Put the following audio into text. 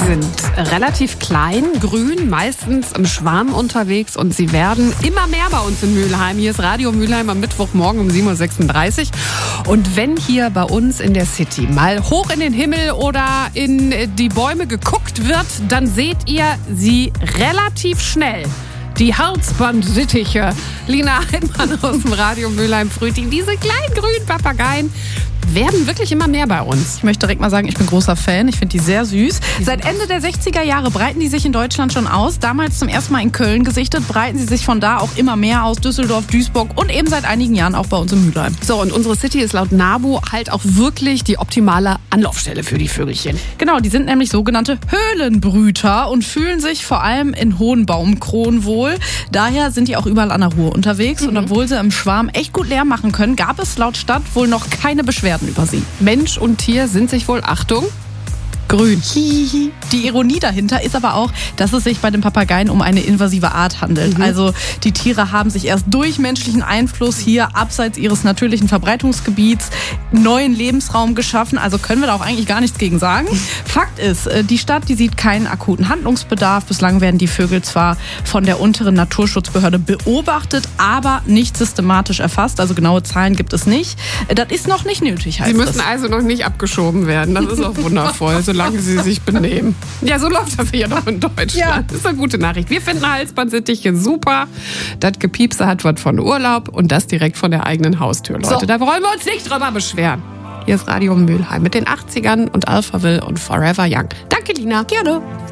sind relativ klein, grün, meistens im Schwarm unterwegs und sie werden immer mehr bei uns in Mülheim. Hier ist Radio Mülheim am Mittwochmorgen um 7.36 Uhr. Und wenn hier bei uns in der City mal hoch in den Himmel oder in die Bäume geguckt wird, dann seht ihr sie relativ schnell. Die Halsbandsittiche. Lina Heimann aus dem Radio Mülheim-Frühting. Diese kleinen grünen Papageien werden wirklich immer mehr bei uns. Ich möchte direkt mal sagen, ich bin großer Fan. Ich finde die sehr süß. Seit Ende der 60er Jahre breiten die sich in Deutschland schon aus. Damals zum ersten Mal in Köln gesichtet, breiten sie sich von da auch immer mehr aus. Düsseldorf, Duisburg und eben seit einigen Jahren auch bei uns in Mülheim. So, und unsere City ist laut NABU halt auch wirklich die optimale Anlaufstelle für die Vögelchen. Genau, die sind nämlich sogenannte Höhlenbrüter und fühlen sich vor allem in hohen Baumkronen wohl. Daher sind die auch überall an der Ruhr unterwegs. Und obwohl sie im Schwarm echt gut Lärm machen können, gab es laut Stadt wohl noch keine Beschwerden über sie. Mensch und Tier sind sich wohl, Achtung, grün. Die Ironie dahinter ist aber auch, dass es sich bei den Papageien um eine invasive Art handelt. Also die Tiere haben sich erst durch menschlichen Einfluss hier abseits ihres natürlichen Verbreitungsgebiets neuen Lebensraum geschaffen. Also können wir da auch eigentlich gar nichts gegen sagen. Fakt ist, die Stadt, die sieht keinen akuten Handlungsbedarf. Bislang werden die Vögel zwar von der unteren Naturschutzbehörde beobachtet, aber nicht systematisch erfasst. Also genaue Zahlen gibt es nicht. Das ist noch nicht nötig, heißt Sie müssen also noch nicht abgeschoben werden. Das ist auch wundervoll, solange sie sich benehmen. Ja, so läuft das hier noch in Deutschland. Ja. Das ist eine gute Nachricht. Wir finden Halsbandsittiche super. Das Gepiepse hat was von Urlaub und das direkt von der eigenen Haustür, Leute. So. Da wollen wir uns nicht drüber beschweren. Hier ist Radio Mülheim mit den 80ern und Alphaville und Forever Young. Danke, Lina. Gerne.